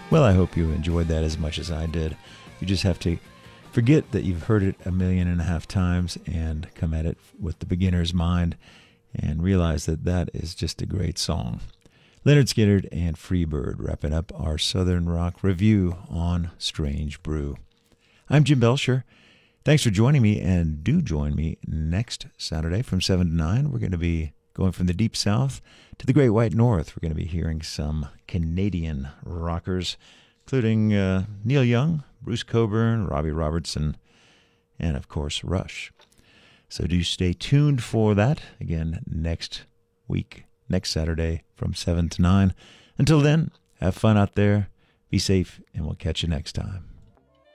Well, I hope you enjoyed that as much as I did. You just have to forget that you've heard it 1.5 million times and come at it with the beginner's mind and realize that that is just a great song. Lynyrd Skynyrd and Freebird wrapping up our Southern Rock review on Strange Brew. I'm Jim Belcher. Thanks for joining me, and do join me next Saturday from 7 to 9. We're going to be going from the Deep South to the Great White North. We're going to be hearing some Canadian rockers, including Neil Young, Bruce Cockburn, Robbie Robertson, and, of course, Rush. So do stay tuned for that, again, next week, next Saturday from 7 to 9. Until then, have fun out there, be safe, and we'll catch you next time.